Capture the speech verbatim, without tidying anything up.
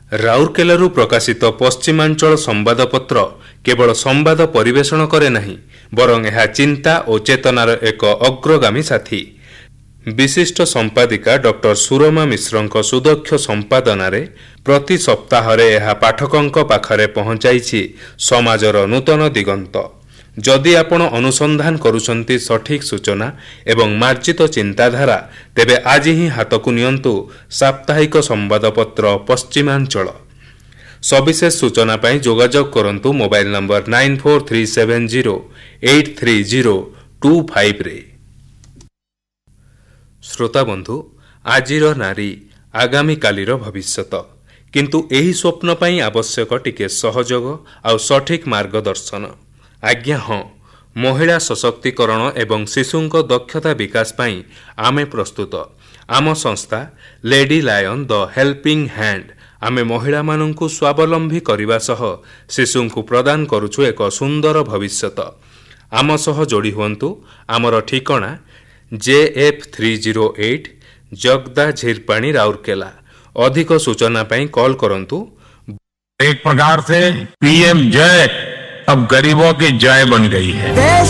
ରାଉରକେଲାରୁ ପ୍ରକାଶିତ ପଶ୍ଚିମାଞ୍ଚଳ ସମ୍ବାଦପତ୍ର କେବଳ ସମ୍ବାଦ ପରିବେଷଣ କରେ ନାହିଁ, ବରଂ ଏହା ଚିନ୍ତା ଓ ଚେତନାର ଏକ ଅଗ୍ରଗାମୀ ସାଥୀ। ବିଶିଷ୍ଟ ସମ୍ପାଦିକା ଡକ୍ଟର ସୁରମା ମିଶ୍ରଙ୍କ ସୁଦକ୍ଷ ସମ୍ପାଦନାରେ ପ୍ରତି ସପ୍ତାହରେ ଏହା ପାଠକଙ୍କ ପାଖରେ ପହଞ୍ଚାଇଛି ସମାଜର ନୂତନ ଦିଗନ୍ତ। ଯଦି ଆପଣ ଅନୁସନ୍ଧାନ କରୁଛନ୍ତି ସଠିକ୍ ସୂଚନା ଏବଂ ମାର୍ଜିତ ଚିନ୍ତାଧାରା, ତେବେ ଆଜି ହିଁ ହାତକୁ ନିଅନ୍ତୁ ସାପ୍ତାହିକ ସମ୍ବାଦପତ୍ର ପଶ୍ଚିମାଞ୍ଚଳ। ସବିଶେଷ ସୂଚନା ପାଇଁ ଯୋଗାଯୋଗ କରନ୍ତୁ mobile number nine four three seven zero eight three zero two five ରେ। ଶ୍ରୋତାବନ୍ଧୁ, ଆଜିର ନାରୀ ଆଗାମୀକାଲିର ଭବିଷ୍ୟତ, କିନ୍ତୁ ଏହି ସ୍ୱପ୍ନ ପାଇଁ ଆବଶ୍ୟକ ଟିକେ ସହଯୋଗ ଆଉ ସଠିକ୍ ମାର୍ଗଦର୍ଶନ। ଆଜ୍ଞା ହଁ, ମହିଳା ସଶକ୍ତିକରଣ ଏବଂ ଶିଶୁଙ୍କ ଦକ୍ଷତା ବିକାଶ ପାଇଁ ଆମେ ପ୍ରସ୍ତୁତ। ଆମ ସଂସ୍ଥା ଲେଡି ଲାୟନ ଦ ହେଲ୍ପିଂ ହ୍ୟାଣ୍ଡ ଆମେ ମହିଳାମାନଙ୍କୁ ସ୍ୱାବଲମ୍ବୀ କରିବା ସହ ଶିଶୁଙ୍କୁ ପ୍ରଦାନ କରୁଛୁ ଏକ ସୁନ୍ଦର ଭବିଷ୍ୟତ। ଆମ ସହ ଯୋଡ଼ି ହୁଅନ୍ତୁ। ଆମର ଠିକଣା ଜେ F three zero eight Jagda Jhirpani, Rourkela. ଅଧିକ ସୂଚନା ପାଇଁ କଲ୍ କରନ୍ତୁ। एक प्रकार से पीएम जय अब गरीबों की जय बन गई है।